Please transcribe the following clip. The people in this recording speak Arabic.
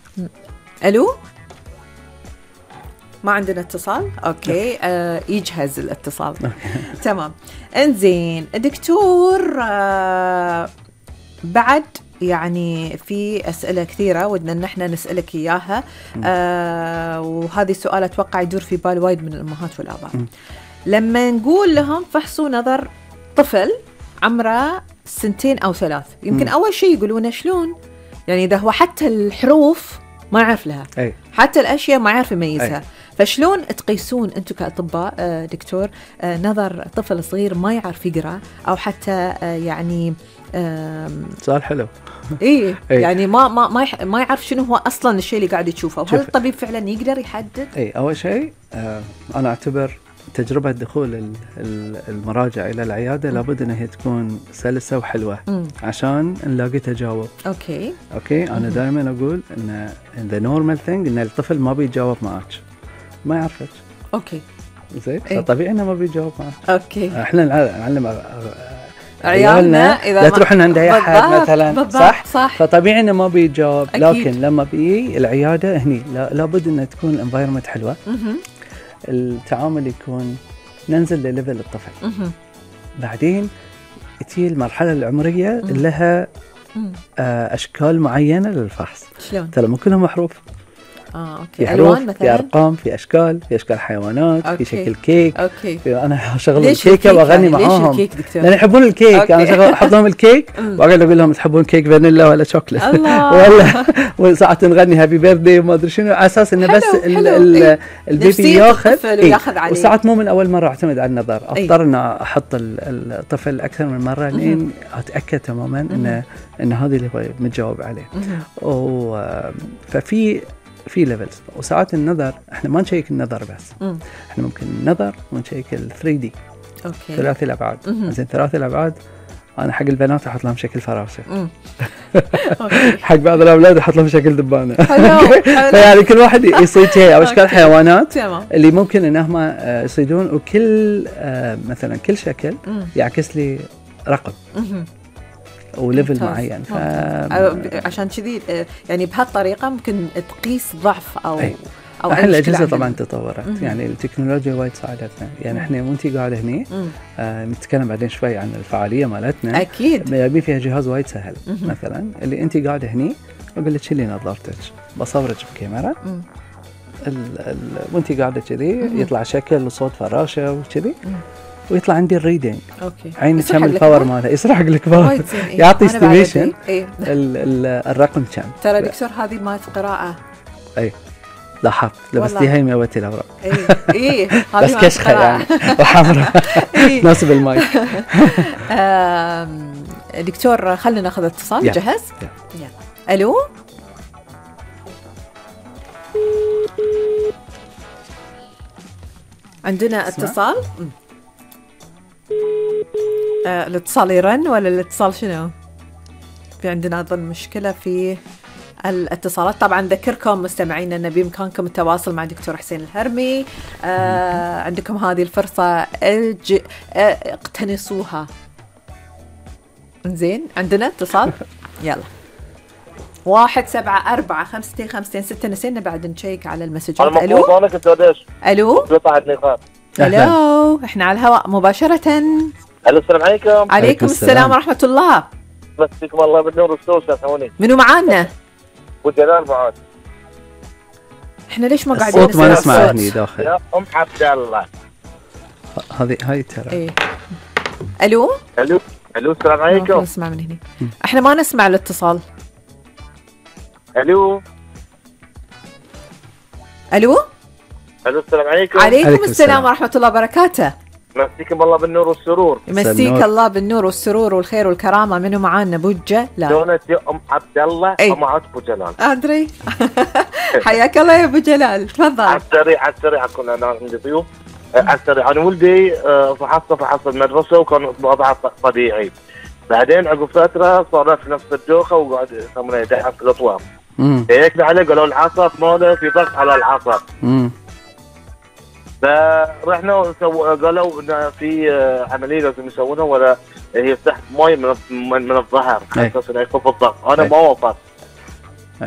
الو، ما عندنا اتصال. اوكي. يجهز الاتصال. تمام. انزين دكتور، بعد يعني في أسئلة كثيرة ودنا ان احنا نسألك اياها، وهذه السؤال اتوقع يدور في بال وايد من الامهات والاباء. لما نقول لهم فحصوا نظر طفل عمره 2 أو 3، يمكن اول شيء يقولون شلون يعني اذا هو حتى الحروف ما يعرف لها، حتى الاشياء ما يعرف يميزها، فشلون تقيسون انتم كاطباء دكتور نظر طفل صغير ما يعرف يقرا او حتى يعني سؤال حلو. ايه يعني ما يعرف شنو هو اصلا الشيء اللي قاعد يشوفه، وهل الطبيب فعلا يقدر يحدد؟ اول شيء انا اعتبر تجربة دخول المراجع إلى العيادة لابد أنها تكون سلسة وحلوة عشان نلاقي تجاوب. أوكي. أنا دائما أقول أن the normal thing أن الطفل ما بيتجاوب معك، ما يعرفك. أوكي. زين. فطبيعي أنه ما بيتجاوب معك. أوكي. إحنا نعلم عيالنا إذا لا تروحن عند أي أحد مثلا. صح. فطبيعي أنه ما بيتجاوب. أكيد. لكن لما بيجي العيادة هني لابد أن تكون الانفايرمنت حلوة. التعامل يكون ننزل لليفل الطفل. بعدين تجي المرحلة العمرية لها أشكال معينة للفحص. شلون؟ ترى مو كلهم حروف. اوكي. في حروف، في ارقام، في اشكال، في اشكال حيوانات. أوكي. في شكل كيك. اوكي. انا اشغل الكيكه واغني معاهم. ليش الكيك دكتور؟ لان يحبون الكيك. انا احط لهم الكيك واقعد اقول لهم تحبون كيك فانيلا ولا شوكليت ولا وساعات نغني هابي بيرثدي وما ادري شنو، على اساس انه بس البيبي ياخذ. وساعات مو من اول مره اعتمد على النظر، اضطر ان احط الطفل اكثر من مره لين اتاكد تماما ان هذا اللي هو متجاوب عليه. ففي ليفلز. وساعات النظر احنا ما نشيك النظر بس، احنا ممكن النظر ونشيك ال 3D. اوكي. ثلاثي الابعاد. زين ثلاثي الابعاد انا حق البنات احط لهم شكل فراشه. حق بعض الاولاد احط لهم شكل دبانه. فيعني كل واحد يصيد شيء او اشكال حيوانات اللي ممكن انهم يصيدون، وكل مثلا كل شكل يعكس لي رقم وليفل معين. عشان كذي يعني بهالطريقه ممكن تقيس ضعف او الحين الاجهزه طبعا تطورت. يعني التكنولوجيا وايد ساعدتنا. يعني احنا وانتي قاعده هني نتكلم بعدين شوي عن الفعاليه مالتنا. اكيد. يبي فيها جهاز وايد سهل. مثلا اللي انتي قاعده هني اقول لك شيلي نظارتك، بصورك بكاميرا وانتي قاعده كذي يطلع شكل وصوت فراشه وكذي، ويطلع عندي الريدنج. اوكي. عيني كم الباور مالها يسرح لك باور، يعطي استيميشن الرقم كم. ترى دكتور هذه مالت قراءه. اي لاحظت لبستيها يموتي الاوراق. اي بس كشخه يعني وحمراء تناسب الماي. دكتور خلينا ناخذ اتصال. جهز؟ الو. عندنا اتصال. الاتصال يرن ولا الاتصال شنو؟ في عندنا اظن مشكله في الاتصالات. طبعا ذكركم مستمعينا ان بامكانكم التواصل مع دكتور حسين الهرمي. عندكم هذه الفرصه اقتنصوها. زين عندنا اتصال. يلا 1-7-4-5-2-5-6 نسينا بعد نشيك على المسجات. الو. الو. الو. احنا على الهواء مباشره. الو السلام عليكم. عليكم السلام ورحمه الله. مسيكم الله بالنور والسرور. سامحوني. منو معانا؟ ابو جلال معاك. احنا ليش ما قاعدين نسمع؟ الصوت ما نسمع هني داخل. يا ام عبد الله. هاي ترى. ايه. الو. السلام عليكم. نسمع من هنا. احنا ما نسمع الاتصال. الو. السلام عليكم. عليكم السلام ورحمه الله وبركاته. مسيكم الله بالنور والسرور. يمسيك الله بالنور والسرور والخير والكرامه. منو معانا؟ ابو جلال. دونت يا ام عبد الله ومعك ابو جلال. ادري. حياك الله يا ابو جلال، تفضل. على السريع كنا انا عندي ضيوف. على السريع انا ولدي فحص المدرسه وكان وضعه طبيعي. بعدين عقب فتره صار في نفس الدوخه وقاعد يسمونه يدعس الاطوار. هيك عليه قالوا العصب ماله في ضغط على العصب. فرحنا قالوا ان في عمليه لازم يسوونها ولا هي تحت ماي من الظهر على اساس انه يخف الضغط. انا ما وافقت.